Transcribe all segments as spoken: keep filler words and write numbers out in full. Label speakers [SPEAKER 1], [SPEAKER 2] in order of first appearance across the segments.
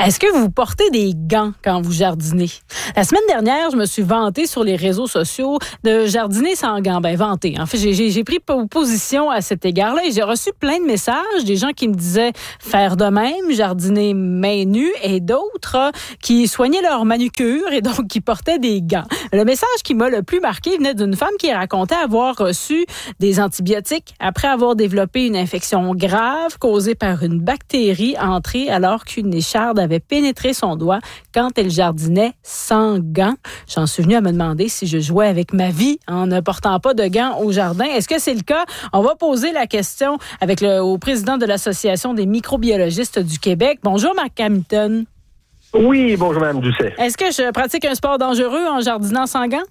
[SPEAKER 1] Est-ce que vous portez des gants quand vous jardinez? La semaine dernière, je me suis vantée sur les réseaux sociaux de jardiner sans gants. Ben, vantée. En fait, j'ai, j'ai, j'ai pris position à cet égard-là et j'ai reçu plein de messages, des gens qui me disaient faire de même, jardiner mains nues, et d'autres euh, qui soignaient leur manucure et donc qui portaient des gants. Le message qui m'a le plus marqué venait d'une femme qui racontait avoir reçu des antibiotiques après avoir développé une infection grave causée par une bactérie entrée alors qu'une écharde avait pénétré son doigt quand elle jardinait sans gants. J'en suis venue à me demander si je jouais avec ma vie en ne portant pas de gants au jardin. Est-ce que c'est le cas? On va poser la question avec le, au président de l'Association des microbiologistes du Québec. Bonjour, Marc Hamilton.
[SPEAKER 2] Oui, bonjour, Mme Doucet.
[SPEAKER 1] Est-ce que je pratique un sport dangereux en jardinant sans gants?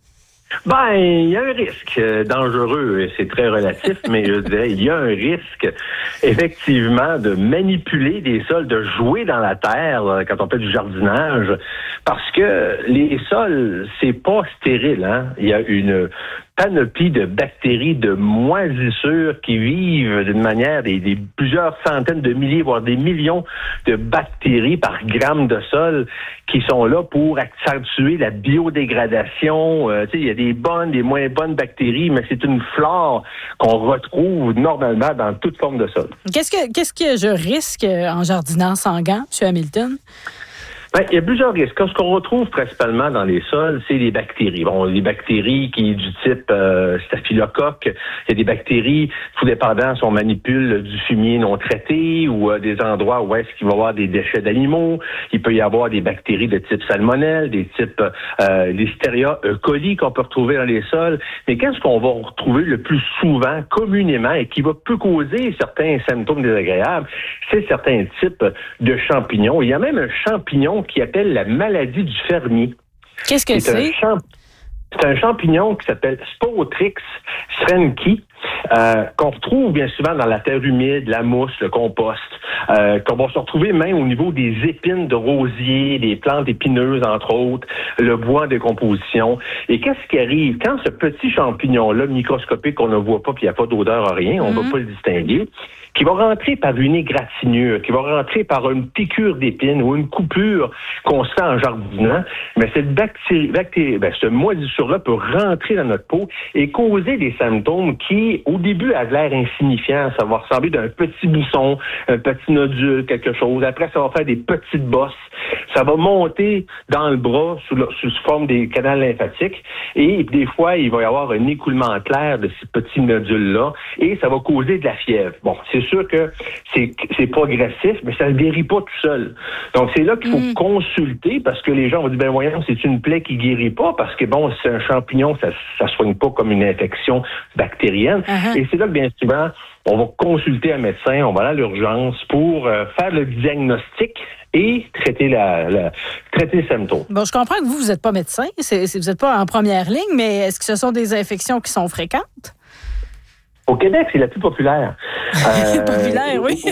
[SPEAKER 2] Ben, il y a un risque euh, dangereux, et c'est très relatif, mais je dirais, il y a un risque, effectivement, de manipuler des sols, de jouer dans la terre là, quand on fait du jardinage, parce que les sols, c'est pas stérile, hein. Il y a une panoplie de bactéries, de moisissures qui vivent d'une manière des, des plusieurs centaines de milliers, voire des millions de bactéries par gramme de sol qui sont là pour accentuer la biodégradation. Euh, tu sais, il y a des bonnes, des moins bonnes bactéries, mais c'est une flore qu'on retrouve normalement dans toute forme de sol.
[SPEAKER 1] Qu'est-ce que, qu'est-ce que je risque en jardinant sans gants, M. Hamilton?
[SPEAKER 2] Ben, il y a plusieurs risques. Ce qu'on retrouve principalement dans les sols, c'est les bactéries. Bon, les bactéries qui du type euh, staphylocoque, il y a des bactéries, tout dépendant si on manipule du fumier non traité ou euh, des endroits où est-ce qu'il va y avoir des déchets d'animaux. Il peut y avoir des bactéries de type salmonelle, des types euh, Listeria E. coli qu'on peut retrouver dans les sols. Mais qu'est-ce qu'on va retrouver le plus souvent, communément, et qui va peu causer certains symptômes désagréables, c'est certains types de champignons. Il y a même un champignon qui appelle la maladie du fermier.
[SPEAKER 1] Qu'est-ce que c'est?
[SPEAKER 2] C'est un, champ... c'est un champignon qui s'appelle Spotrix schrenki, euh, qu'on retrouve bien souvent dans la terre humide, la mousse, le compost, euh, qu'on va se retrouver même au niveau des épines de rosier, des plantes épineuses, entre autres, le bois en décomposition. Et qu'est-ce qui arrive? Quand ce petit champignon-là, microscopique, qu'on ne voit pas, puis il n'y a pas d'odeur, rien, on ne mm-hmm. va pas le distinguer, qui va rentrer par une égratignure, qui va rentrer par une piqûre d'épines ou une coupure qu'on sent en jardinant, mais cette bactérie, bactérie ben, cette moisissure-là peut rentrer dans notre peau et causer des symptômes qui, au début, avaient l'air insignifiants. Ça va ressembler d'un petit bousson, un petit nodule, quelque chose. Après, ça va faire des petites bosses. Ça va monter dans le bras sous, le, sous forme des canaux lymphatiques. Et des fois, il va y avoir un écoulement clair de ces petits nodules-là et ça va causer de la fièvre. Bon, c'est sûr que c'est, c'est progressif, mais ça ne guérit pas tout seul. Donc, c'est là qu'il faut mmh. consulter parce que les gens vont dire, ben voyons, c'est une plaie qui guérit pas parce que, bon, c'est un champignon, ça ne soigne pas comme une infection bactérienne. Uh-huh. Et c'est là que, bien souvent, on va consulter un médecin, on va aller à l'urgence pour euh, faire le diagnostic et traiter la, la traiter les symptômes.
[SPEAKER 1] Bon, je comprends que vous, vous n'êtes pas médecin, c'est, c'est, vous n'êtes pas en première ligne, mais est-ce que ce sont des infections qui sont fréquentes?
[SPEAKER 2] Au Québec, c'est la plus populaire.
[SPEAKER 1] Euh, populaire, oui.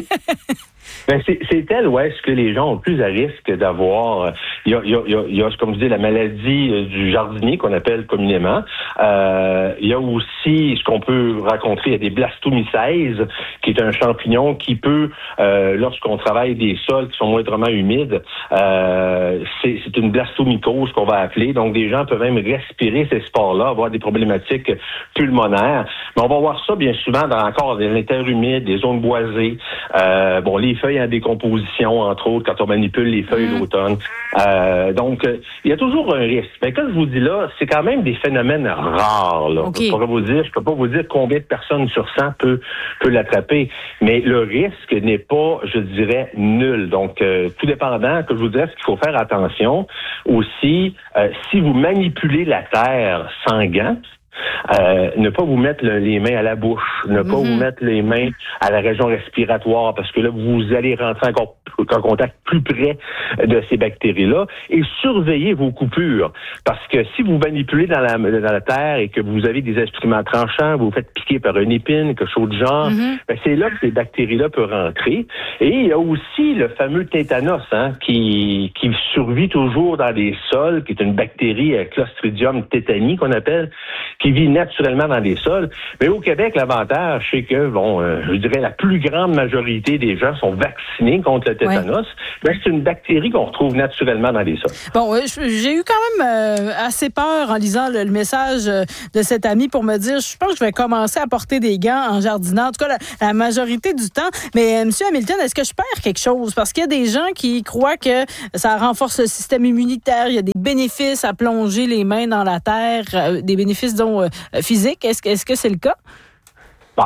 [SPEAKER 2] Ben c'est, c'est elle où est-ce que les gens ont plus à risque d'avoir. Il y a, il y a, il y a, il y a comme je dis, la maladie du jardinier qu'on appelle communément. Euh, il y a aussi ce qu'on peut rencontrer, il y a des blastomycèses, qui est un champignon qui peut, euh, lorsqu'on travaille des sols qui sont moindrement humides, euh, c'est, c'est une blastomycose qu'on va appeler. Donc, des gens peuvent même respirer ces spores-là, avoir des problématiques pulmonaires. Mais on va voir ça bien souvent dans encore des terres humides, des zones boisées. Euh, bon, les feuilles en décomposition, entre autres, quand on manipule les feuilles mmh. l'automne. Euh, donc, euh, il y a toujours un risque. Mais quand je vous dis là, c'est quand même des phénomènes rares. Là. Okay. Je pourrais vous dire, je peux pas vous dire combien de personnes sur cent peut, peut l'attraper. Mais le risque n'est pas, je dirais, nul. Donc, euh, tout dépendant, que je vous dirais, ce qu'il faut faire attention aussi, euh, si vous manipulez la terre sans gants, Euh, ne pas vous mettre le, les mains à la bouche, ne pas mm-hmm. vous mettre les mains à la région respiratoire, parce que là, vous allez rentrer encore en contact plus près de ces bactéries-là, et surveillez vos coupures, parce que si vous manipulez dans la, dans la terre et que vous avez des instruments tranchants, vous vous faites piquer par une épine, quelque chose de genre, mm-hmm. ben c'est là que ces bactéries-là peuvent rentrer. Et il y a aussi le fameux tétanos, hein, qui, qui survit toujours dans les sols, qui est une bactérie, Clostridium tétani qu'on appelle, qui qui vit naturellement dans des sols. Mais au Québec, l'avantage, c'est que, bon, euh, je dirais la plus grande majorité des gens sont vaccinés contre le tétanos. Ouais. Ben, c'est une bactérie qu'on retrouve naturellement dans les sols.
[SPEAKER 1] Bon, j'ai eu quand même euh, assez peur en lisant le, le message de cet ami pour me dire, je pense que je vais commencer à porter des gants en jardinant, en tout cas la, la majorité du temps. Mais euh, M. Hamilton, est-ce que je perds quelque chose? Parce qu'il y a des gens qui croient que ça renforce le système immunitaire, il y a des bénéfices à plonger les mains dans la terre, euh, des bénéfices donc euh, physiques. Est-ce que, est-ce que c'est le cas?
[SPEAKER 2] Bon.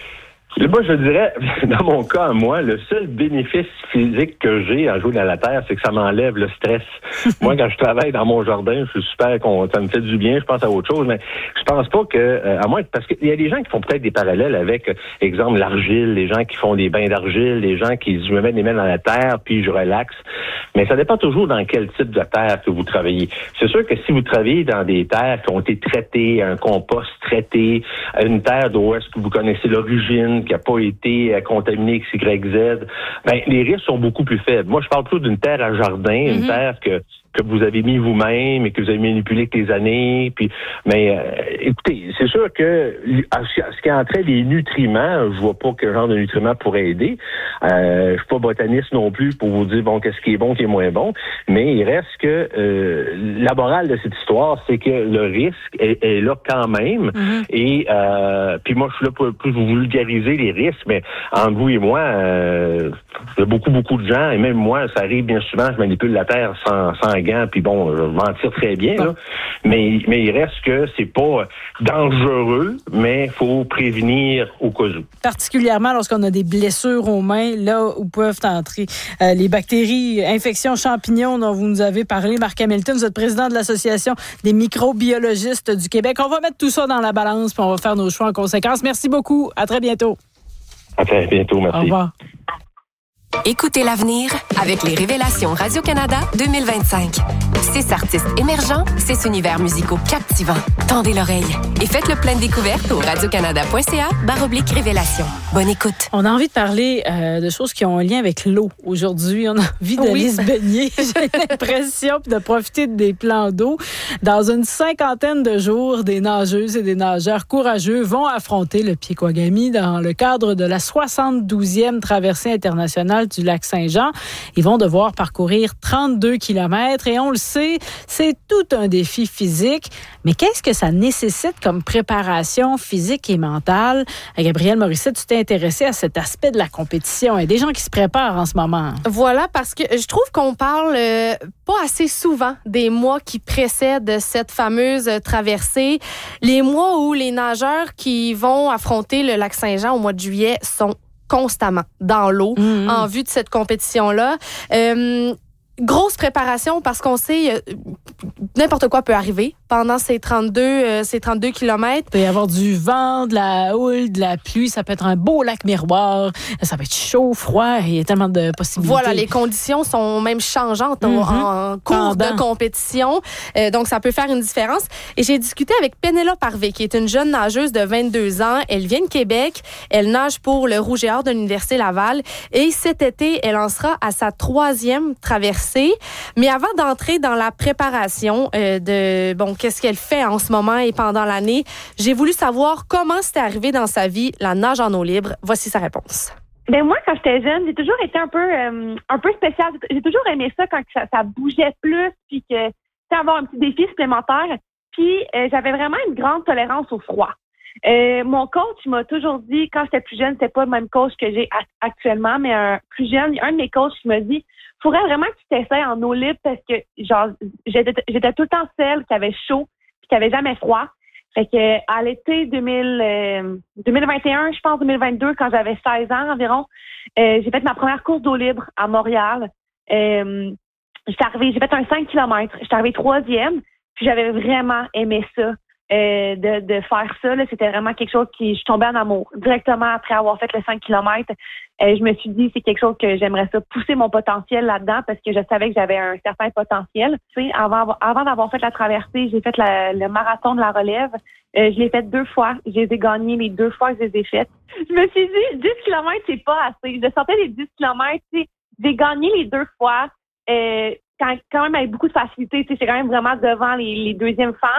[SPEAKER 2] Moi, je dirais, dans mon cas, moi, le seul bénéfice physique que j'ai à jouer dans la terre, c'est que ça m'enlève le stress. Moi, quand je travaille dans mon jardin, je suis super content, ça me fait du bien, je pense à autre chose, mais je pense pas que, euh, à moins, parce qu'il y a des gens qui font peut-être des parallèles avec, euh, exemple, l'argile, les gens qui font des bains d'argile, les gens qui disent, je me mets les mains dans la terre, puis je relaxe. Mais ça dépend toujours dans quel type de terre que vous travaillez. C'est sûr que si vous travaillez dans des terres qui ont été traitées, un compost traité, une terre d'où est-ce que vous connaissez l'origine, qui n'a pas été contaminé X Y Z, ben, les risques sont beaucoup plus faibles. Moi, je parle plutôt d'une terre à jardin, mm-hmm. une terre que que vous avez mis vous-même et que vous avez manipulé avec les années. Puis, mais euh, écoutez, c'est sûr que ce qui entrait des nutriments, je vois pas quel genre de nutriments pourrait aider. Euh, je suis pas botaniste non plus pour vous dire bon qu'est-ce qui est bon, qu'est-ce qui est moins bon. Mais il reste que euh, la morale de cette histoire, c'est que le risque est, est là quand même. Mm-hmm. Et euh, puis moi, je suis là pour plus vous vulgariser les risques, mais entre vous et moi, euh, il y a beaucoup beaucoup de gens et même moi, ça arrive bien souvent, je manipule la terre sans sans gants, puis bon, je m'en tire très bien, là. Mais, mais il reste que c'est pas dangereux, mais il faut prévenir au cas où.
[SPEAKER 1] Particulièrement lorsqu'on a des blessures aux mains, là où peuvent entrer euh, les bactéries, infections, champignons dont vous nous avez parlé. Marc Hamilton, vous êtes président de l'Association des microbiologistes du Québec. On va mettre tout ça dans la balance, puis on va faire nos choix en conséquence. Merci beaucoup. À très bientôt.
[SPEAKER 2] À très bientôt, merci.
[SPEAKER 1] Au revoir.
[SPEAKER 3] Écoutez l'avenir avec les Révélations Radio-Canada deux mille vingt-cinq. Six artistes émergents, six univers musicaux captivants. Tendez l'oreille et faites le plein de découvertes au radiocanada.ca barre oblique Révélations. Bonne écoute.
[SPEAKER 1] On a envie de parler euh, de choses qui ont un lien avec l'eau aujourd'hui. On a envie d'aller oui. se baigner, j'ai l'impression, puis de profiter des plans d'eau. Dans une cinquantaine de jours, des nageuses et des nageurs courageux vont affronter le Pikwagami dans le cadre de la soixante-douzième traversée internationale du lac Saint-Jean. Ils vont devoir parcourir trente-deux kilomètres et on le sait, c'est tout un défi physique. Mais qu'est-ce que ça nécessite comme préparation physique et mentale? Gabrielle Morissette, tu t'es intéressée à cet aspect de la compétition. Il y a des gens qui se préparent en ce moment.
[SPEAKER 4] Voilà, parce que je trouve qu'on parle euh, pas assez souvent des mois qui précèdent cette fameuse traversée. Les mois où les nageurs qui vont affronter le lac Saint-Jean au mois de juillet sont constamment dans l'eau mmh. en vue de cette compétition-là. Euh, grosse préparation parce qu'on sait euh, n'importe quoi peut arriver pendant ces trente-deux, euh, ces trente-deux kilomètres.
[SPEAKER 1] Il peut y avoir du vent, de la houle, de la pluie. Ça peut être un beau lac miroir. Ça peut être chaud, froid. Il y a tellement de possibilités.
[SPEAKER 4] Voilà, les conditions sont même changeantes mm-hmm. en, en cours Pendant. de compétition. Euh, donc, ça peut faire une différence. Et j'ai discuté avec Pénélope Harvey, qui est une jeune nageuse de vingt-deux ans. Elle vient de Québec. Elle nage pour le Rouge et Or de l'Université Laval. Et cet été, elle en sera à sa troisième traversée. Mais avant d'entrer dans la préparation euh, de, bon, qu'est-ce qu'elle fait en ce moment et pendant l'année, j'ai voulu savoir comment c'était arrivé dans sa vie la nage en eau libre. Voici sa réponse.
[SPEAKER 5] Ben moi, quand j'étais jeune, j'ai toujours été un peu euh, un peu spéciale. J'ai toujours aimé ça quand ça, ça bougeait plus, puis que c'était avoir un petit défi supplémentaire. Puis euh, j'avais vraiment une grande tolérance au froid. Euh, mon coach il m'a toujours dit, quand j'étais plus jeune, c'était pas le même coach que j'ai actuellement, mais un plus jeune, un de mes coachs m'a dit, faudrait vraiment que tu t'essayes en eau libre parce que genre j'étais, j'étais tout le temps celle qui avait chaud puis qui avait jamais froid. Fait que à l'été deux mille, euh, deux mille vingt et un, je pense deux mille vingt-deux, quand j'avais seize ans environ, euh, j'ai fait ma première course d'eau libre à Montréal. Euh, j'étais arrivée, j'ai fait un cinq kilomètres. J'étais arrivée troisième, puis j'avais vraiment aimé ça. Euh, de, de faire ça, là, c'était vraiment quelque chose qui... Je suis tombée en amour. Directement après avoir fait le cinq kilomètres, euh, je me suis dit c'est quelque chose que j'aimerais ça, pousser mon potentiel là-dedans parce que je savais que j'avais un certain potentiel. Tu sais, avant, avant d'avoir fait la traversée, j'ai fait la, le marathon de la relève. Euh, je l'ai fait deux fois. Je les ai gagnés les deux fois que je les ai faites. Je me suis dit, dix kilomètres, c'est pas assez. Je sortais les dix kilomètres, tu sais, j'ai gagné les deux fois. Euh, quand, quand même avec beaucoup de facilité. Tu sais, c'est quand même vraiment devant les, les deuxièmes femmes.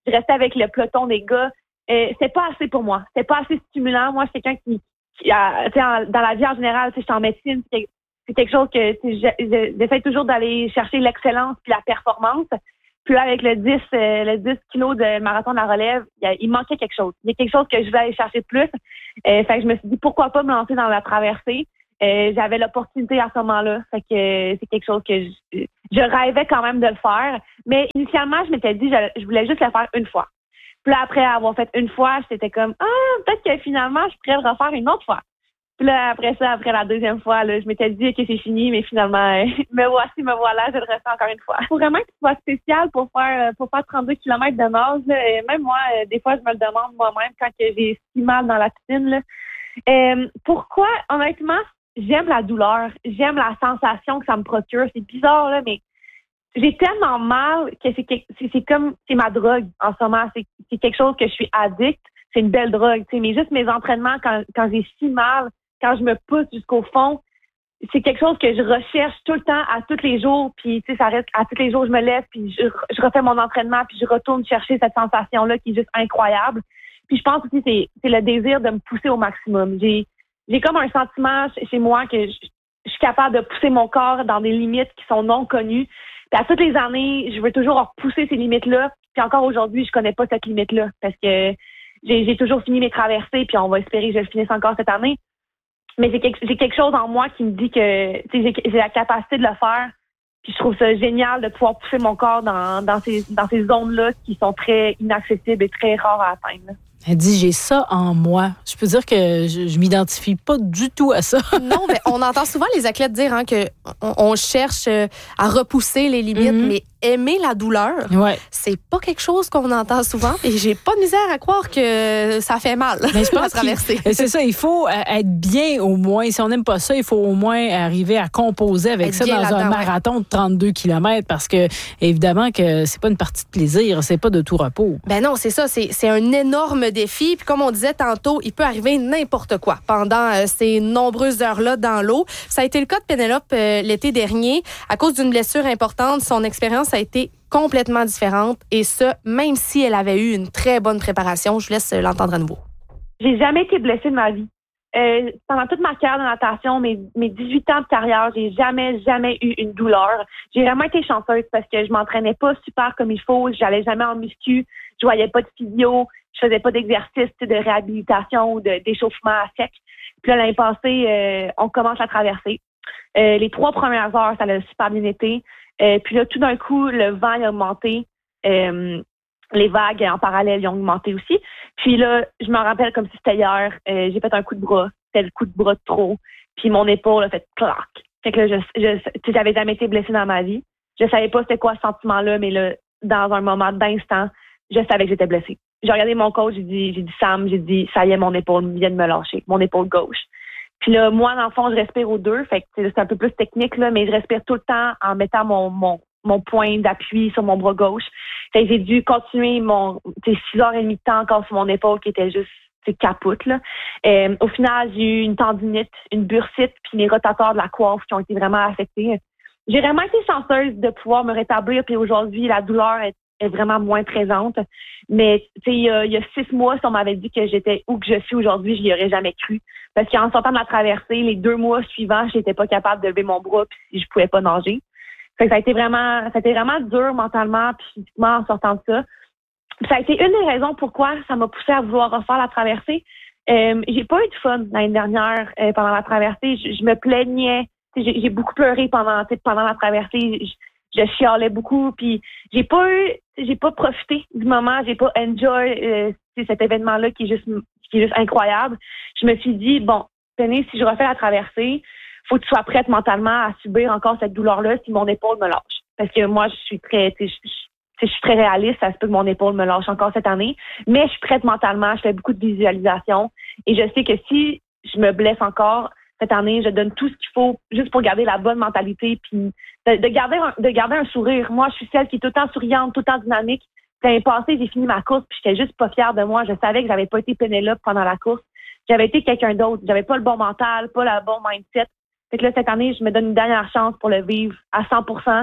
[SPEAKER 5] je restais avec le peloton des gars. Euh, c'était pas assez pour moi. C'était pas assez stimulant. Moi, je suis quelqu'un qui, qui a, tu sais, dans la vie en général, tu sais, je suis en médecine, c'est, c'est quelque chose que tu sais, j'essaie toujours d'aller chercher l'excellence puis la performance. Puis là, avec le dix, euh, le dix kilos de marathon de la relève, il, il manquait quelque chose. Il y a quelque chose que je voulais aller chercher plus. Euh, fait que je me suis dit, pourquoi pas me lancer dans la traversée? Euh, j'avais l'opportunité à ce moment-là. Fait que euh, c'est quelque chose que je, je rêvais quand même de le faire. Mais initialement, je m'étais dit, je, je voulais juste le faire une fois. Puis là, après avoir fait une fois, j'étais comme, ah, peut-être que finalement, je pourrais le refaire une autre fois. Puis là, après ça, après la deuxième fois, là, je m'étais dit que c'est fini, mais finalement, euh, me voici, me voilà, je le refais encore une fois. Il faut vraiment que ce soit spécial pour faire pour faire trente-deux kilomètres de nage. Là. Et même moi, euh, des fois, je me le demande moi-même quand que j'ai si mal dans la piscine. Là. Euh, pourquoi, honnêtement, j'aime la douleur, j'aime la sensation que ça me procure. C'est bizarre, là, mais j'ai tellement mal que c'est, c'est, c'est comme, c'est ma drogue en ce moment. C'est, c'est quelque chose que je suis addict. C'est une belle drogue, tu sais. Mais juste mes entraînements, quand, quand j'ai si mal, quand je me pousse jusqu'au fond, c'est quelque chose que je recherche tout le temps, à tous les jours. Puis, tu sais, ça reste à tous les jours, je me lève, puis je, je refais mon entraînement, puis je retourne chercher cette sensation-là qui est juste incroyable. Puis, je pense aussi que c'est, c'est le désir de me pousser au maximum. J'ai, j'ai comme un sentiment chez moi que je, je suis capable de pousser mon corps dans des limites qui sont non connues. Puis, à toutes les années, je veux toujours repousser ces limites-là. Puis, encore aujourd'hui, je connais pas cette limite-là parce que j'ai, j'ai toujours fini mes traversées, puis on va espérer que je le finisse encore cette année. Mais j'ai quelque, j'ai quelque chose en moi qui me dit que tu sais, j'ai, j'ai la capacité de le faire. Puis je trouve ça génial de pouvoir pousser mon corps dans, dans ces, dans ces zones-là qui sont très inaccessibles et très rares à atteindre.
[SPEAKER 1] Elle dit, j'ai ça en moi. Je peux dire que je, je m'identifie pas du tout à ça.
[SPEAKER 4] Non, mais on entend souvent les athlètes dire hein, que on, on cherche à repousser les limites, mm-hmm. mais aimer la douleur,
[SPEAKER 1] ouais.
[SPEAKER 4] c'est pas quelque chose qu'on entend souvent. Et j'ai pas de misère à croire que ça fait mal.
[SPEAKER 1] Mais je pense traverser. C'est ça, il faut être bien au moins. Si on n'aime pas ça, il faut au moins arriver à composer avec être ça dans un marathon de trente-deux kilomètres parce que, évidemment, que c'est pas une partie de plaisir, c'est pas de tout repos.
[SPEAKER 4] Ben non, c'est ça, c'est, c'est un énorme défi. Puis comme on disait tantôt, il peut arriver n'importe quoi pendant euh, ces nombreuses heures-là dans l'eau. Ça a été le cas de Pénélope euh, l'été dernier. À cause d'une blessure importante, son expérience a été complètement différente. Et ça, même si elle avait eu une très bonne préparation. Je vous laisse l'entendre à nouveau.
[SPEAKER 5] J'ai jamais été blessée de ma vie. Euh, pendant toute ma carrière de natation, mes, mes dix-huit ans de carrière, j'ai jamais, jamais eu une douleur. J'ai vraiment été chanceuse parce que je m'entraînais pas super comme il faut. J'allais jamais en muscu. Je voyais pas de physio. Je faisais pas d'exercice de réhabilitation ou de, d'échauffement à sec. Puis là, l'année passée, euh, on commence la traversée. Euh, les trois premières heures, ça a super bien été. Euh, puis là, tout d'un coup, le vent a augmenté. Euh, les vagues en parallèle ils ont augmenté aussi. Puis là, je me rappelle comme si c'était hier. Euh, j'ai fait un coup de bras. C'était le coup de bras de trop. Puis mon épaule a fait clac. Fait que là, je, je, j'avais jamais été blessée dans ma vie. Je savais pas c'était quoi ce sentiment-là, mais là, dans un moment d'instant, je savais que j'étais blessée. J'ai regardé mon coach, j'ai dit, j'ai dit Sam, j'ai dit, ça y est, mon épaule vient de me lâcher, mon épaule gauche. Puis là, moi, dans le fond, je respire aux deux, fait que c'est un peu plus technique, là, mais je respire tout le temps en mettant mon, mon, mon point d'appui sur mon bras gauche. Fait que j'ai dû continuer mon, six heures et demie de temps encore sur mon épaule qui était juste, c'est capote, là. Euh, au final, j'ai eu une tendinite, une bursite, puis mes rotateurs de la coiffe qui ont été vraiment affectés. J'ai vraiment été chanceuse de pouvoir me rétablir, puis aujourd'hui, la douleur est est vraiment moins présente. Mais, tu sais, il y a, il y a six mois, si on m'avait dit que j'étais où que je suis aujourd'hui, je n'y aurais jamais cru. Parce qu'en sortant de la traversée, les deux mois suivants, j'étais pas capable de lever mon bras puis si je pouvais pas nager. Fait que ça a été vraiment, ça a été vraiment dur mentalement puis physiquement en sortant de ça. Puis ça a été une des raisons pourquoi ça m'a poussé à vouloir refaire la traversée. Euh, j'ai pas eu de fun l'année dernière euh, pendant la traversée. Je, je me plaignais. J'ai, j'ai beaucoup pleuré pendant, pendant la traversée. Je, je chialais beaucoup, puis j'ai pas eu, j'ai pas profité du moment, j'ai pas enjoy euh, cet événement-là qui est juste, qui est juste incroyable. Je me suis dit bon, Penny, si je refais la traversée, faut que tu sois prête mentalement à subir encore cette douleur-là si mon épaule me lâche. Parce que moi, je suis très, je, je, je suis très réaliste, ça se peut que mon épaule me lâche encore cette année, mais je suis prête mentalement, je fais beaucoup de visualisation et je sais que si je me blesse encore cette année, je donne tout ce qu'il faut juste pour garder la bonne mentalité puis de, de garder un, de garder un sourire. Moi, je suis celle qui est tout le temps souriante, tout le temps dynamique. L'année passée, j'ai fini ma course puis j'étais juste pas fière de moi. Je savais que j'avais pas été Pénélope pendant la course. J'avais été quelqu'un d'autre. J'avais pas le bon mental, pas le bon mindset. Fait que là, cette année, je me donne une dernière chance pour le vivre à cent pour cent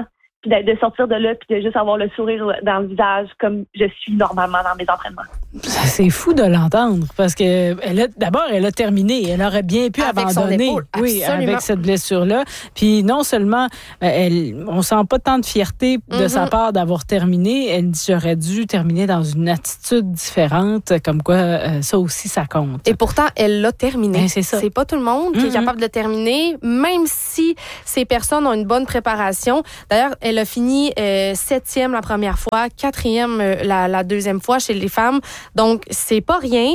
[SPEAKER 5] puis de, de sortir de là, puis de juste avoir le sourire dans le visage comme je suis normalement dans mes entraînements.
[SPEAKER 1] C'est fou de l'entendre parce que elle a, d'abord, elle a terminé. Elle aurait bien pu
[SPEAKER 4] avec
[SPEAKER 1] abandonner.
[SPEAKER 4] Son épaule,
[SPEAKER 1] oui,
[SPEAKER 4] absolument.
[SPEAKER 1] avec cette blessure-là. Puis non seulement, elle, on sent pas tant de fierté de mm-hmm. sa part d'avoir terminé. Elle dit j'aurais dû terminer dans une attitude différente, comme quoi euh, ça aussi ça compte.
[SPEAKER 4] Et pourtant, elle l'a terminé.
[SPEAKER 1] Ben, c'est ça.
[SPEAKER 4] C'est pas tout le monde mm-hmm. qui est capable de le terminer, même si ces personnes ont une bonne préparation. D'ailleurs, elle a fini euh, septième la première fois, quatrième euh, la, la deuxième fois chez les femmes. Donc, c'est pas rien.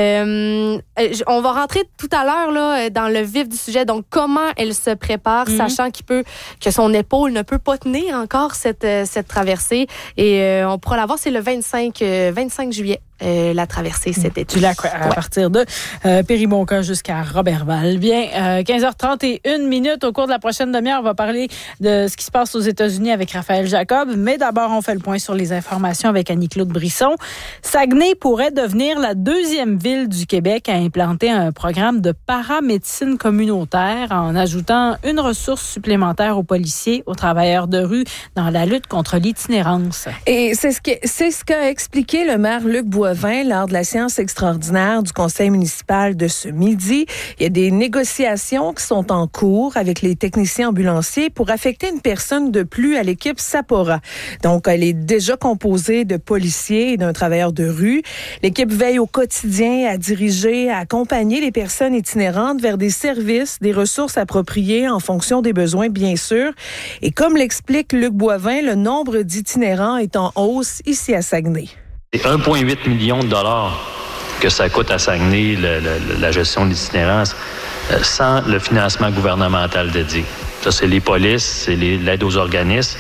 [SPEAKER 4] Euh, on va rentrer tout à l'heure là dans le vif du sujet. Donc, comment elle se prépare, mm-hmm. sachant qu'il peut, que son épaule ne peut pas tenir encore cette, cette traversée. Et euh, on pourra la voir, c'est le vingt-cinq, euh, vingt-cinq juillet. Euh, la traversée cet été.
[SPEAKER 1] Du lac, à ouais. partir de euh, Péribonka jusqu'à Roberval. Bien, euh, quinze heures trente et une minutes. Au cours de la prochaine demi-heure, on va parler de ce qui se passe aux États-Unis avec Raphaël Jacob. Mais d'abord, on fait le point sur les informations avec Annie-Claude Brisson. Saguenay pourrait devenir la deuxième ville du Québec à implanter un programme de paramédecine communautaire en ajoutant une ressource supplémentaire aux policiers, aux travailleurs de rue dans la lutte contre l'itinérance.
[SPEAKER 6] Et c'est ce que, c'est ce qu'a expliqué le maire Luc Boisvin lors de la séance extraordinaire du conseil municipal de ce midi. Il y a des négociations qui sont en cours avec les techniciens ambulanciers pour affecter une personne de plus à l'équipe Sapora. Donc, elle est déjà composée de policiers et d'un travailleur de rue. L'équipe veille au quotidien à diriger, à accompagner les personnes itinérantes vers des services, des ressources appropriées en fonction des besoins, bien sûr. Et comme l'explique Luc Boisvin, le nombre d'itinérants est en hausse ici à Saguenay.
[SPEAKER 7] C'est un virgule huit million de dollars que ça coûte à Saguenay, le, le, la gestion de l'itinérance, euh, sans le financement gouvernemental dédié. Ça, c'est les polices, c'est les, l'aide aux organismes.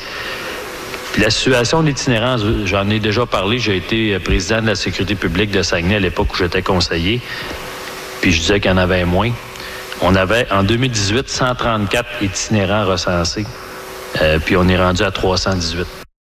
[SPEAKER 7] Puis la situation de l'itinérance, j'en ai déjà parlé. J'ai été président de la sécurité publique de Saguenay à l'époque où j'étais conseiller. Puis je disais qu'il y en avait moins. On avait, en deux mille dix-huit, cent trente-quatre itinérants recensés. Euh, puis on est rendu à trois cent dix-huit.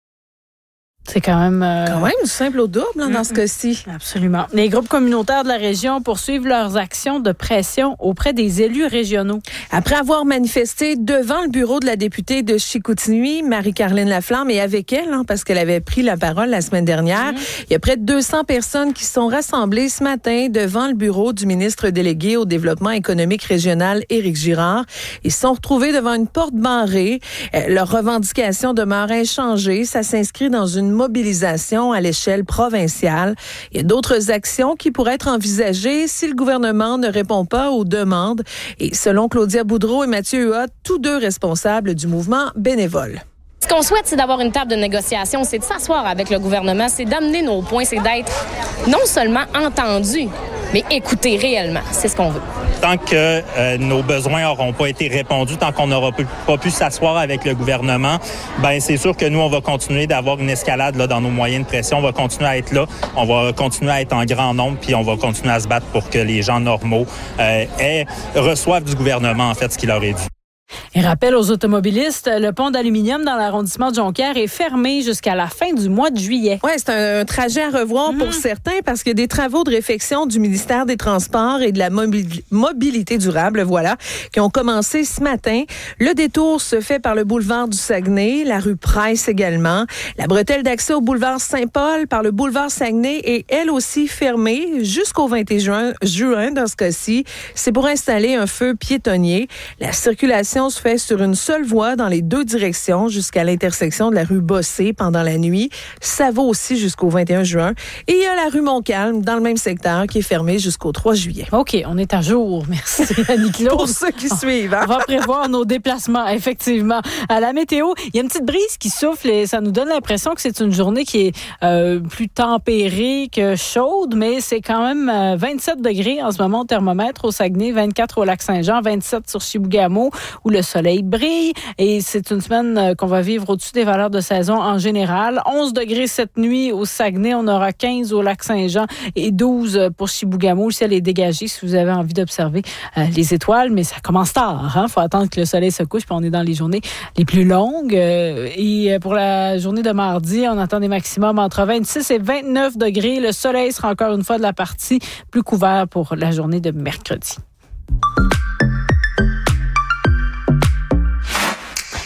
[SPEAKER 1] C'est quand même... Euh...
[SPEAKER 6] Quand même du simple au double hein, dans mm-hmm. ce cas-ci.
[SPEAKER 1] Absolument. Les groupes communautaires de la région poursuivent leurs actions de pression auprès des élus régionaux.
[SPEAKER 6] Après avoir manifesté devant le bureau de la députée de Chicoutimi, Marie-Caroline Laflamme, et avec elle, hein, parce qu'elle avait pris la parole la semaine dernière, mm-hmm. il y a près de deux cents personnes qui sont rassemblées ce matin devant le bureau du ministre délégué au développement économique régional, Éric Girard. Ils se sont retrouvés devant une porte barrée. Euh, leurs revendications demeurent inchangées. Ça s'inscrit dans une mobilisation à l'échelle provinciale. Il y a d'autres actions qui pourraient être envisagées si le gouvernement ne répond pas aux demandes. Et selon Claudia Boudreau et Mathieu Huot, tous deux responsables du mouvement bénévole.
[SPEAKER 8] Ce qu'on souhaite, c'est d'avoir une table de négociation, c'est de s'asseoir avec le gouvernement, c'est d'amener nos points, c'est d'être non seulement entendus, mais écoutés réellement. C'est ce qu'on veut.
[SPEAKER 9] Tant que euh, nos besoins n'auront pas été répondus, tant qu'on n'aura pu, pas pu s'asseoir avec le gouvernement, ben c'est sûr que nous, on va continuer d'avoir une escalade là, dans nos moyens de pression. On va continuer à être là, on va continuer à être en grand nombre, puis on va continuer à se battre pour que les gens normaux euh, aient, reçoivent du gouvernement, en fait, ce qu'il leur est dû.
[SPEAKER 1] Et rappel aux automobilistes, le pont d'aluminium dans l'arrondissement de Jonquière est fermé jusqu'à la fin du mois de juillet.
[SPEAKER 6] Oui, c'est un, un trajet à revoir mmh. pour certains parce que des travaux de réfection du ministère des Transports et de la mobil- mobilité durable, voilà, qui ont commencé ce matin. Le détour se fait par le boulevard du Saguenay, la rue Price également. La bretelle d'accès au boulevard Saint-Paul par le boulevard Saguenay est elle aussi fermée jusqu'au vingt et un juin dans ce cas-ci. C'est pour installer un feu piétonnier. La circulation se fait sur une seule voie dans les deux directions jusqu'à l'intersection de la rue Bossé pendant la nuit. Ça va aussi jusqu'au vingt et un juin. Et il y a la rue Montcalm dans le même secteur qui est fermée jusqu'au trois juillet.
[SPEAKER 1] OK, on est à jour. Merci, Annie-Claude.
[SPEAKER 6] Pour ceux qui suivent. Hein?
[SPEAKER 1] On va prévoir nos déplacements, effectivement. À la météo, il y a une petite brise qui souffle et ça nous donne l'impression que c'est une journée qui est euh, plus tempérée que chaude, mais c'est quand même euh, vingt-sept degrés en ce moment au thermomètre au Saguenay, vingt-quatre au Lac-Saint-Jean, vingt-sept sur Chibougamau où le soleil brille et c'est une semaine qu'on va vivre au-dessus des valeurs de saison en général. onze degrés cette nuit au Saguenay, on aura quinze au Lac-Saint-Jean et douze pour Chibougamau. Le ciel est dégagé si vous avez envie d'observer euh, les étoiles, mais ça commence tard. Il hein? faut attendre que le soleil se couche, puis on est dans les journées les plus longues. Euh, et pour la journée de mardi, on attend des maximums entre vingt-six et vingt-neuf degrés. Le soleil sera encore une fois de la partie plus couvert pour la journée de mercredi.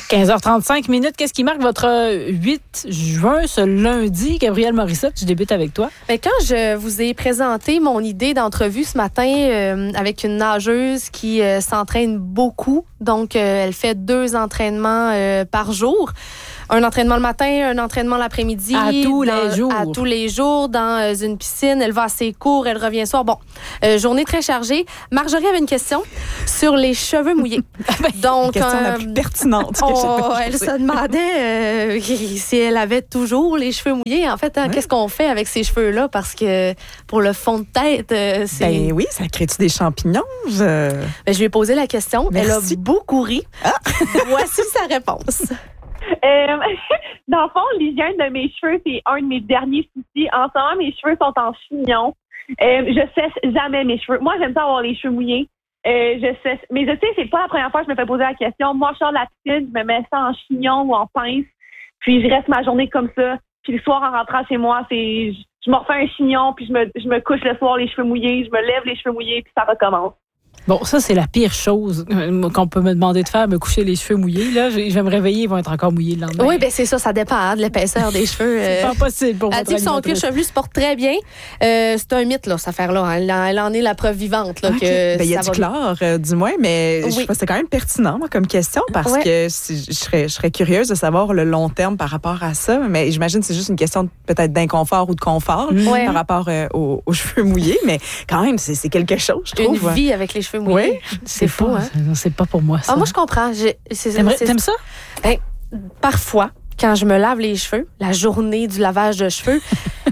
[SPEAKER 1] quinze heures trente-cinq minutes. Qu'est-ce qui marque votre huit juin, ce lundi? Gabrielle Morissette, je débute avec toi.
[SPEAKER 4] Bien, quand je vous ai présenté mon idée d'entrevue ce matin euh, avec une nageuse qui euh, s'entraîne beaucoup, donc euh, elle fait deux entraînements euh, par jour. Un entraînement le matin, un entraînement l'après-midi.
[SPEAKER 1] À tous
[SPEAKER 4] dans,
[SPEAKER 1] les jours.
[SPEAKER 4] À tous les jours, dans euh, une piscine. Elle va à ses cours, elle revient soir. Bon, euh, journée très chargée. Marjorie avait une question sur les cheveux mouillés. Donc,
[SPEAKER 10] la question
[SPEAKER 4] euh,
[SPEAKER 10] la plus pertinente que
[SPEAKER 4] oh,
[SPEAKER 10] j'ai
[SPEAKER 4] elle se demandait euh, si elle avait toujours les cheveux mouillés. En fait, hein, ouais. Qu'est-ce qu'on fait avec ces cheveux-là? Parce que pour le fond de tête, euh, c'est...
[SPEAKER 10] Ben oui, ça crée-tu des champignons? Je,
[SPEAKER 4] ben, je lui ai posé la question.
[SPEAKER 10] Merci.
[SPEAKER 4] Elle a beaucoup ri. Ah. Voici sa réponse.
[SPEAKER 5] Euh, dans le fond, l'hygiène de mes cheveux, c'est un de mes derniers soucis. En ce moment, mes cheveux sont en chignon. Euh, je sèche jamais mes cheveux. Moi, j'aime ça avoir les cheveux mouillés. Euh, je sèche. Mais je sais, c'est pas la première fois que je me fais poser la question. Moi, je sors de la piscine, je me mets ça en chignon ou en pince, puis je reste ma journée comme ça. Puis le soir, en rentrant chez moi, c'est je me refais un chignon, puis je me, je me couche le soir les cheveux mouillés, je me lève les cheveux mouillés, puis ça recommence.
[SPEAKER 1] Bon, ça, c'est la pire chose qu'on peut me demander de faire, me coucher les cheveux mouillés. Là, je vais me réveiller, ils vont être encore mouillés le lendemain.
[SPEAKER 4] Oui, bien c'est ça, ça dépend hein, de l'épaisseur des cheveux.
[SPEAKER 1] C'est pas possible pour
[SPEAKER 4] elle dit que son cuir chevelu se porte très bien. Euh, c'est un mythe, là, cette affaire-là. Elle, elle en est la preuve vivante. Là,
[SPEAKER 10] okay.
[SPEAKER 4] que
[SPEAKER 10] ben, il y a du clair, euh, du moins, mais oui. je pense que c'est quand même pertinent moi, comme question parce ouais. que si, je, serais, je serais curieuse de savoir le long terme par rapport à ça. Mais j'imagine que c'est juste une question de, peut-être d'inconfort ou de confort ouais. par rapport euh, aux, aux cheveux mouillés. Mais quand même, c'est, c'est quelque chose, je trouve.
[SPEAKER 4] Une vie avec les cheveux mouillés.
[SPEAKER 10] Oui.
[SPEAKER 1] C'est, c'est fou, hein? C'est pas pour moi, ça.
[SPEAKER 4] Ah, moi, je comprends. Je, c'est,
[SPEAKER 1] T'aimes,
[SPEAKER 4] c'est,
[SPEAKER 1] t'aimes ça?
[SPEAKER 4] Ben, parfois, quand je me lave les cheveux, la journée du lavage de cheveux,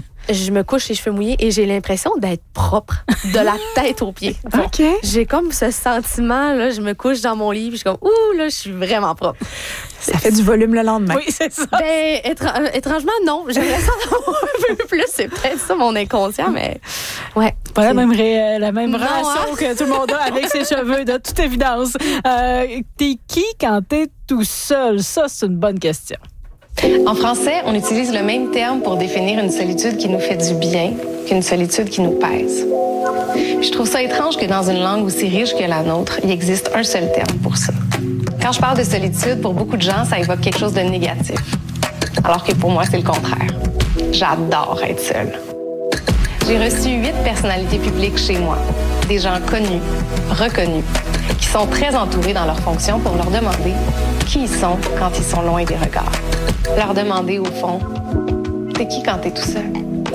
[SPEAKER 4] je me couche les cheveux mouillés et j'ai l'impression d'être propre de la tête aux pieds.
[SPEAKER 10] Bon, okay.
[SPEAKER 4] J'ai comme ce sentiment, là, je me couche dans mon lit et je suis comme, ouh, là, je suis vraiment propre.
[SPEAKER 10] Ça fait du volume le lendemain.
[SPEAKER 1] Oui, c'est ça.
[SPEAKER 4] Ben, étr- étrangement, non. J'aimerais ça en avoir un peu plus. C'est peut-être ça, mon inconscient, mais ouais.
[SPEAKER 1] Pas la même, ré- la même
[SPEAKER 4] non,
[SPEAKER 1] relation
[SPEAKER 4] hein?
[SPEAKER 1] que tout le monde a avec ses cheveux, de toute évidence. Euh, t'es qui quand t'es tout seul? Ça, c'est une bonne question.
[SPEAKER 11] En français, on utilise le même terme pour définir une solitude qui nous fait du bien qu'une solitude qui nous pèse. Puis je trouve ça étrange que dans une langue aussi riche que la nôtre, il existe un seul terme pour ça. Quand je parle de solitude, pour beaucoup de gens, ça évoque quelque chose de négatif. Alors que pour moi, c'est le contraire. J'adore être seule. J'ai reçu huit personnalités publiques chez moi. Des gens connus, reconnus, qui sont très entourés dans leurs fonctions pour leur demander qui ils sont quand ils sont loin des regards. Leur demander, au fond, t'es qui quand t'es tout seul?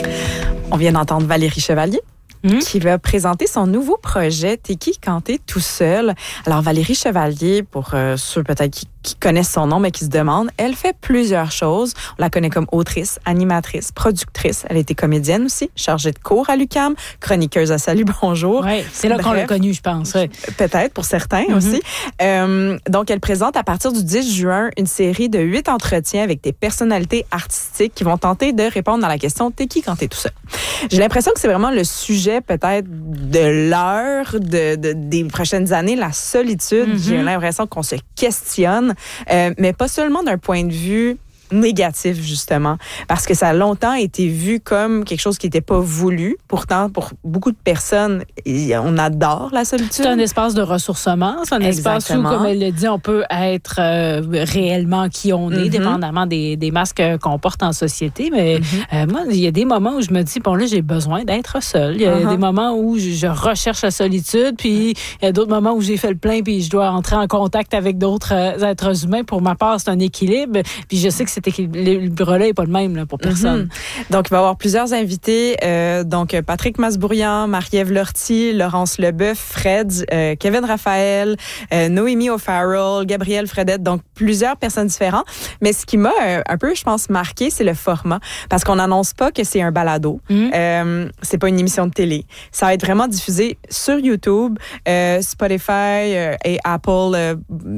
[SPEAKER 10] On vient d'entendre Valérie Chevalier. Mmh. Qui va présenter son nouveau projet T'es qui quand t'es tout seul? Alors Valérie Chevalier, pour euh, ceux peut-être qui, qui connaissent son nom mais qui se demandent, elle fait plusieurs choses. On la connaît comme autrice, animatrice, productrice. Elle a été comédienne aussi, chargée de cours à l'U Q A M, chroniqueuse à Salut Bonjour.
[SPEAKER 1] Oui, c'est là Bref, qu'on l'a connue, je pense. Ouais.
[SPEAKER 10] Peut-être pour certains mmh. aussi. Euh, donc elle présente à partir du dix juin une série de huit entretiens avec des personnalités artistiques qui vont tenter de répondre à la question T'es qui quand t'es tout seul? J'ai l'impression que c'est vraiment le sujet peut-être de l'heure, de, de, des prochaines années, la solitude. Mm-hmm. J'ai l'impression qu'on se questionne, euh, mais pas seulement d'un point de vue négatif, justement, parce que ça a longtemps été vu comme quelque chose qui n'était pas voulu. Pourtant, pour beaucoup de personnes, on adore la solitude.
[SPEAKER 1] C'est un espace de ressourcement, c'est un Exactement. espace où, comme elle le dit, on peut être euh, réellement qui on est, mm-hmm. dépendamment des, des masques qu'on porte en société. Mais mm-hmm. euh, moi, il y a des moments où je me dis, bon là, j'ai besoin d'être seule. Il y a uh-huh. des moments où je recherche la solitude, puis il y a d'autres moments où j'ai fait le plein, puis je dois entrer en contact avec d'autres êtres humains. Pour ma part, c'est un équilibre. Puis je sais que c'est l'équilibre-là n'est pas le même là, pour personne.
[SPEAKER 10] Mm-hmm. Donc, il va y avoir plusieurs invités. Euh, donc, Patrick Masbourian, Marie-Ève Lortie, Laurence Leboeuf, Fred, euh, Kevin Raphaël, euh, Noémie O'Farrell, Gabrielle Fredette. Donc, plusieurs personnes différentes. Mais ce qui m'a euh, un peu, je pense, marqué, c'est le format. Parce qu'on n'annonce pas que c'est un balado. Mm-hmm. Euh, c'est pas une émission de télé. Ça va être vraiment diffusé sur YouTube, euh, Spotify euh, et Apple euh,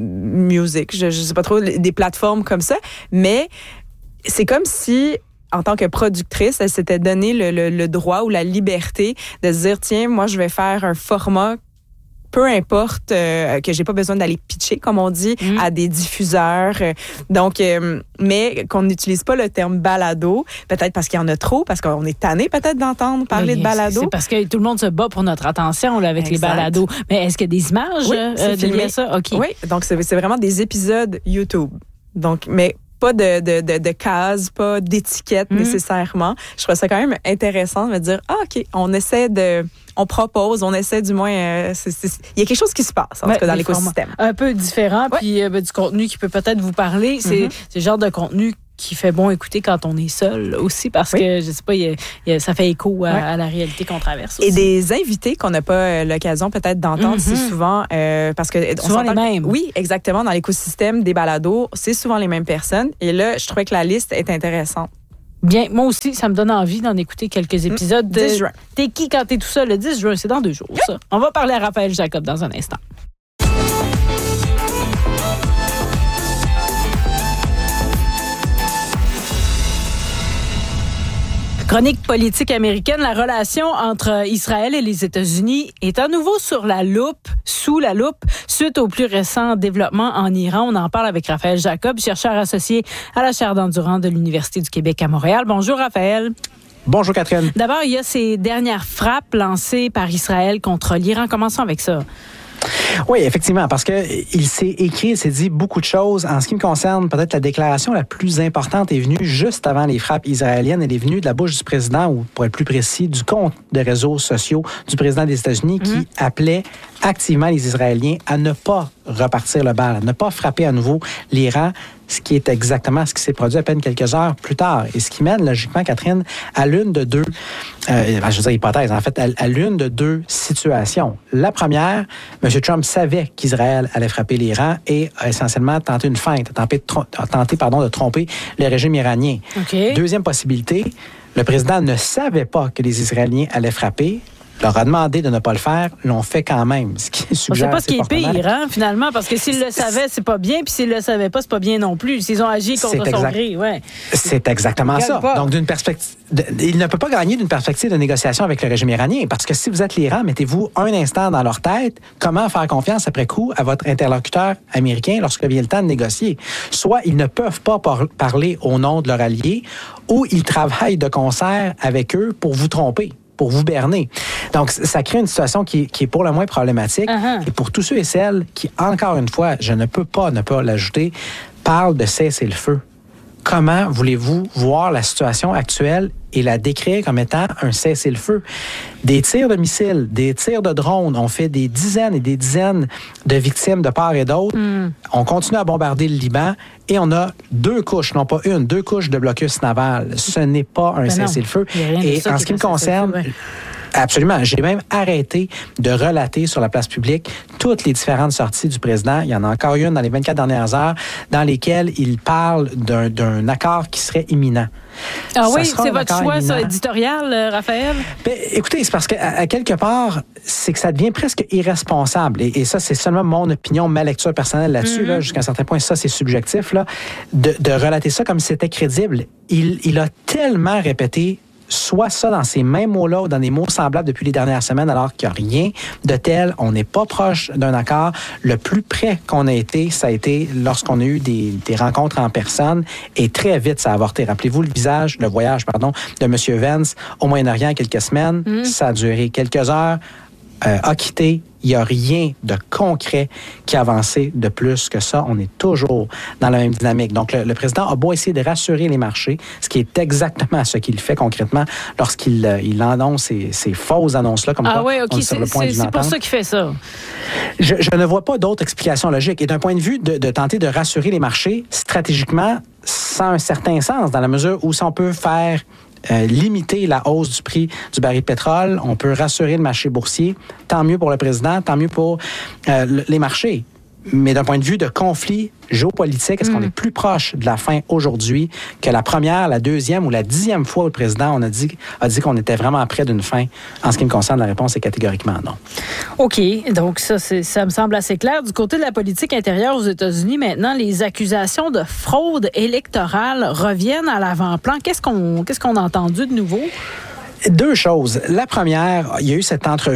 [SPEAKER 10] Music. Je, je sais pas trop, des plateformes comme ça. Mais c'est comme si, en tant que productrice, elle s'était donné le, le, le droit ou la liberté de se dire, tiens, moi, je vais faire un format, peu importe, euh, que j'ai pas besoin d'aller pitcher, comme on dit, mmh. à des diffuseurs. Donc, euh, mais qu'on n'utilise pas le terme balado, peut-être parce qu'il y en a trop, parce qu'on est tanné peut-être d'entendre parler oui, de balado.
[SPEAKER 1] C'est parce que tout le monde se bat pour notre attention là, avec exact. Les balados. Mais est-ce qu'il y a des images
[SPEAKER 10] oui,
[SPEAKER 1] euh,
[SPEAKER 10] c'est
[SPEAKER 1] de
[SPEAKER 10] filmé.
[SPEAKER 1] ça? Okay.
[SPEAKER 10] Oui, donc c'est, c'est vraiment des épisodes YouTube. Donc, mais pas de, de, de, de cases, pas d'étiquette mm-hmm. nécessairement. Je trouve ça quand même intéressant de me dire, ah, OK, on essaie de... On propose, on essaie du moins... Euh, c'est, c'est, il y a quelque chose qui se passe, en ouais, tout cas, dans l'écosystème.
[SPEAKER 1] Un peu différent, ouais. puis euh, ben, du contenu qui peut peut-être vous parler. C'est, mm-hmm. c'est le genre de contenu qui fait bon écouter quand on est seul aussi, parce oui. que, je sais pas, y a, y a, ça fait écho à, ouais. à la réalité qu'on traverse aussi.
[SPEAKER 10] Et des invités qu'on n'a pas euh, l'occasion peut-être d'entendre, mm-hmm. c'est souvent... Euh, parce que
[SPEAKER 1] souvent
[SPEAKER 10] on
[SPEAKER 1] les mêmes.
[SPEAKER 10] Oui, exactement. Dans l'écosystème des balados, c'est souvent les mêmes personnes. Et là, je trouvais que la liste est intéressante.
[SPEAKER 1] Bien, moi aussi, ça me donne envie d'en écouter quelques épisodes.
[SPEAKER 10] De... dix juin.
[SPEAKER 1] T'es qui quand t'es tout seul? Le dix juin, c'est dans deux jours, oui. ça. On va parler à Raphaël Jacob dans un instant. Chronique politique américaine, la relation entre Israël et les États-Unis est à nouveau sur la loupe, sous la loupe, suite au plus récent développement en Iran. On en parle avec Raphaël Jacob, chercheur associé à la chaire d'endurance de l'Université du Québec à Montréal. Bonjour Raphaël.
[SPEAKER 12] Bonjour Catherine.
[SPEAKER 1] D'abord, il y a ces dernières frappes lancées par Israël contre l'Iran. Commençons avec ça.
[SPEAKER 12] Oui, effectivement, parce que il s'est écrit, il s'est dit beaucoup de choses. En ce qui me concerne, peut-être la déclaration la plus importante est venue juste avant les frappes israéliennes. Elle est venue de la bouche du président, ou pour être plus précis, du compte des réseaux sociaux du président des États-Unis, mmh. qui appelait activement les Israéliens à ne pas repartir le bal, à ne pas frapper à nouveau l'Iran, ce qui est exactement ce qui s'est produit à peine quelques heures plus tard. Et ce qui mène, logiquement, Catherine, à l'une de deux, euh, je veux dire hypothèse, en fait, à, à l'une de deux situations. La première, M. Trump savait qu'Israël allait frapper l'Iran et a essentiellement tenté une feinte, a tenté, a tenté pardon, de tromper le régime iranien.
[SPEAKER 1] Okay.
[SPEAKER 12] Deuxième possibilité, le président ne savait pas que les Israéliens allaient frapper, leur a demandé de ne pas le faire, l'ont fait quand même. Ce qui suggère,
[SPEAKER 1] on ne sait pas ce qui est pire, hein, finalement, parce que s'ils le savaient, c'est pas bien, puis s'ils le savaient pas, c'est pas bien non plus. S'ils ont agi contre
[SPEAKER 12] c'est
[SPEAKER 1] son
[SPEAKER 12] exact...
[SPEAKER 1] gré, ouais.
[SPEAKER 12] C'est exactement ça.
[SPEAKER 1] Pas.
[SPEAKER 12] Donc, d'une perspective, il ne peut pas gagner d'une perspective de négociation avec le régime iranien, parce que si vous êtes l'Iran, mettez-vous un instant dans leur tête, comment faire confiance après coup à votre interlocuteur américain lorsque vient le temps de négocier. Soit ils ne peuvent pas par- parler au nom de leur allié, ou ils travaillent de concert avec eux pour vous tromper, pour vous berner. Donc, ça crée une situation qui, qui est pour le moins problématique. Uh-huh. Et pour tous ceux et celles qui, encore une fois, je ne peux pas ne pas l'ajouter, parlent de cesser le feu. Comment voulez-vous voir la situation actuelle et la décrire comme étant un cessez-le-feu? Des tirs de missiles, des tirs de drones, on fait des dizaines et des dizaines de victimes de part et d'autre. Mm. On continue à bombarder le Liban et on a deux couches, non pas une, deux couches de blocus naval. Ce n'est pas un ben cessez-le-feu. Et en ce qui me concerne... Ouais. Absolument. J'ai même arrêté de relater sur la place publique toutes les différentes sorties du président. Il y en a encore une dans les vingt-quatre dernières heures dans lesquelles il parle d'un, d'un accord qui serait imminent.
[SPEAKER 1] Ah ça oui, c'est votre choix, ça, éditorial, Raphaël?
[SPEAKER 12] Ben, écoutez, c'est parce qu'à à quelque part, c'est que ça devient presque irresponsable. Et, et ça, c'est seulement mon opinion, ma lecture personnelle là-dessus. Mm-hmm. Là, jusqu'à un certain point, ça, c'est subjectif. Là, de, de relater ça comme si c'était crédible. Il, il a tellement répété soit ça dans ces mêmes mots-là ou dans des mots semblables depuis les dernières semaines, alors qu'il n'y a rien de tel. On n'est pas proche d'un accord. Le plus près qu'on a été, ça a été lorsqu'on a eu des, des rencontres en personne et très vite, ça a avorté. Rappelez-vous le visage, le voyage, pardon, de M. Vance au Moyen-Orient il y a quelques semaines. Mmh. Ça a duré quelques heures, euh, a quitté. Il n'y a rien de concret qui a avancé de plus que ça. On est toujours dans la même dynamique. Donc, le, le président a beau essayer de rassurer les marchés, ce qui est exactement ce qu'il fait concrètement lorsqu'il euh, il annonce ces, ces fausses annonces-là, comme
[SPEAKER 1] ah
[SPEAKER 12] quoi
[SPEAKER 1] ouais, okay.
[SPEAKER 12] on est sur le point
[SPEAKER 1] c'est,
[SPEAKER 12] d'une
[SPEAKER 1] c'est pour
[SPEAKER 12] entente.
[SPEAKER 1] ça qu'il fait ça.
[SPEAKER 12] Je, je ne vois pas d'autre explication logique. Et d'un point de vue de, de tenter de rassurer les marchés, stratégiquement, ça a un certain sens, dans la mesure où si on peut faire... Euh, limiter la hausse du prix du baril de pétrole, on peut rassurer le marché boursier. Tant mieux pour le président, tant mieux pour euh, les marchés. Mais d'un point de vue de conflit géopolitique, est-ce mmh. qu'on est plus proche de la fin aujourd'hui que la première, la deuxième ou la dixième fois où le président on a dit, a dit qu'on était vraiment près d'une fin? En ce qui me concerne, la réponse est catégoriquement non.
[SPEAKER 1] OK. Donc, ça, c'est, ça me semble assez clair. Du côté de la politique intérieure aux États-Unis, maintenant, les accusations de fraude électorale reviennent à l'avant-plan. Qu'est-ce qu'on, qu'est-ce qu'on a entendu de nouveau?
[SPEAKER 12] Deux choses. La première, il y a eu cette entrevue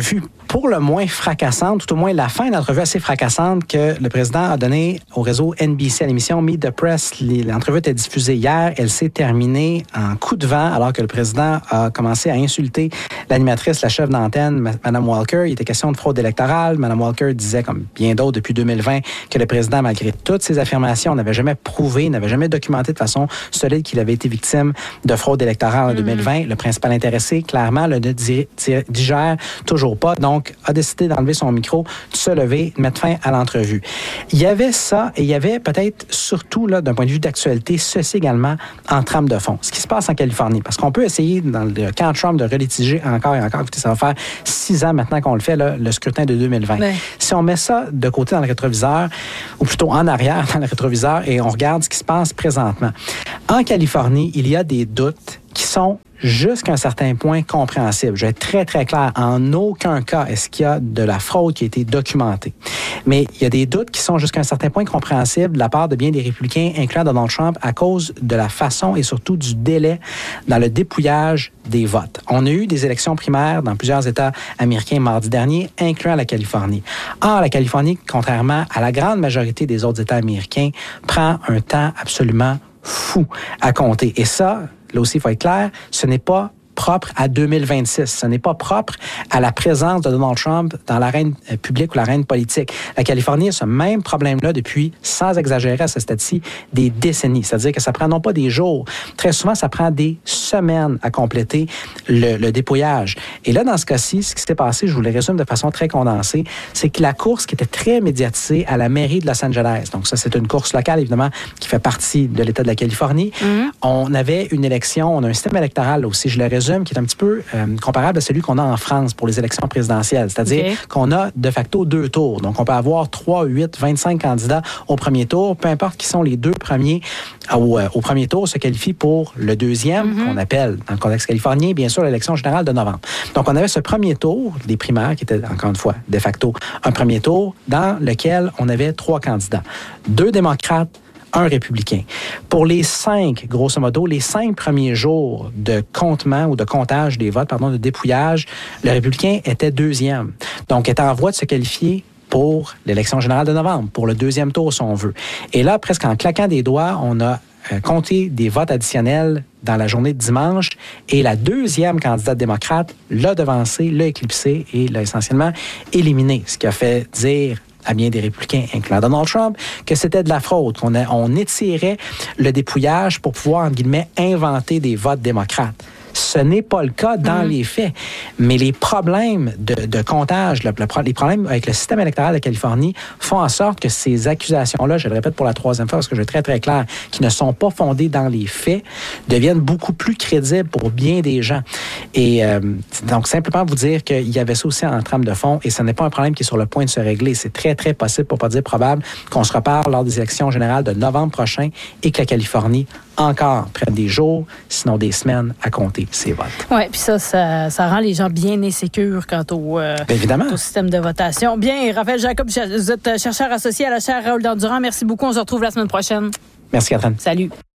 [SPEAKER 12] pour le moins fracassante, tout au moins la fin d'une entrevue assez fracassante que le président a donnée au réseau N B C à l'émission Meet the Press. L'entrevue était diffusée hier. Elle s'est terminée en coup de vent alors que le président a commencé à insulter l'animatrice, la chef d'antenne, Mme Walker. Il était question de fraude électorale. Mme Walker disait, comme bien d'autres depuis deux mille vingt, que le président, malgré toutes ses affirmations, n'avait jamais prouvé, n'avait jamais documenté de façon solide qu'il avait été victime de fraude électorale en mm-hmm. deux mille vingt. Le principal intéressé, clairement, le ne digère toujours pas. Donc, a décidé d'enlever son micro, de se lever, de mettre fin à l'entrevue. Il y avait ça et il y avait peut-être surtout, là, d'un point de vue d'actualité, ceci également en trame de fond. Ce qui se passe en Californie. Parce qu'on peut essayer, dans le camp Trump, de relitiger encore et encore. Écoutez, ça va faire six ans maintenant qu'on le fait, là, le scrutin de deux mille vingt. Ouais. Si on met ça de côté dans le rétroviseur, ou plutôt en arrière dans le rétroviseur, et on regarde ce qui se passe présentement. En Californie, il y a des doutes qui sont jusqu'à un certain point compréhensibles. Je vais être très, très clair. En aucun cas est-ce qu'il y a de la fraude qui a été documentée. Mais il y a des doutes qui sont jusqu'à un certain point compréhensibles de la part de bien des républicains, incluant Donald Trump, à cause de la façon et surtout du délai dans le dépouillage des votes. On a eu des élections primaires dans plusieurs États américains mardi dernier, incluant la Californie. Or, la Californie, contrairement à la grande majorité des autres États américains, prend un temps absolument fou à compter. Et ça, là aussi, il faut être clair, ce n'est pas propre à deux mille vingt-six. Ce n'est pas propre à la présence de Donald Trump dans l'arène publique ou l'arène politique. La Californie a ce même problème-là depuis, sans exagérer à ce stade-ci, des décennies. C'est-à-dire que ça prend non pas des jours, très souvent, ça prend des semaines à compléter le, le dépouillage. Et là, dans ce cas-ci, ce qui s'est passé, je vous le résume de façon très condensée, c'est que la course qui était très médiatisée à la mairie de Los Angeles, donc ça, c'est une course locale, évidemment, qui fait partie de l'État de la Californie. Mm-hmm. On avait une élection, on a un système électoral aussi, je le résume, qui est un petit peu euh, comparable à celui qu'on a en France pour les élections présidentielles. C'est-à-dire okay. qu'on a de facto deux tours. Donc, on peut avoir trois, huit, vingt-cinq candidats au premier tour. Peu importe qui sont les deux premiers au, euh, au premier tour, se qualifient pour le deuxième, mm-hmm. qu'on appelle, dans le contexte californien, bien sûr, l'élection générale de novembre. Donc, on avait ce premier tour des primaires, qui était, encore une fois, de facto, un premier tour dans lequel on avait trois candidats. Deux démocrates, un républicain. Pour les cinq, grosso modo, les cinq premiers jours de comptement ou de comptage des votes, pardon, de dépouillage, le républicain était deuxième. Donc, était en voie de se qualifier pour l'élection générale de novembre, pour le deuxième tour, si on veut. Et là, presque en claquant des doigts, on a euh, compté des votes additionnels dans la journée de dimanche, et la deuxième candidate démocrate l'a devancé, l'a éclipsé et l'a essentiellement éliminé, ce qui a fait dire à bien des républicains, incluant Donald Trump, que c'était de la fraude, qu'on a, on étirait le dépouillage pour pouvoir, entre guillemets, inventer des votes démocrates. Ce n'est pas le cas dans mmh. les faits. Mais les problèmes de, de comptage, le, le, les problèmes avec le système électoral de Californie font en sorte que ces accusations-là, je le répète pour la troisième fois parce que je vais être très, très clair, qui ne sont pas fondées dans les faits, deviennent beaucoup plus crédibles pour bien des gens. Et euh, donc, simplement vous dire qu'il y avait ça aussi en trame de fond, et ce n'est pas un problème qui est sur le point de se régler. C'est très, très possible, pour ne pas dire probable, qu'on se reparle lors des élections générales de novembre prochain et que la Californie encore prenne des jours, sinon des semaines à compter ses votes.
[SPEAKER 1] Oui, puis ça, ça, ça rend les gens bien insécures quant au, euh, au système de votation. Bien, Raphaël Jacob, vous êtes chercheur associé à la chaire Raoul Dandurand. Merci beaucoup. On se retrouve la semaine prochaine.
[SPEAKER 12] Merci, Catherine.
[SPEAKER 1] Salut.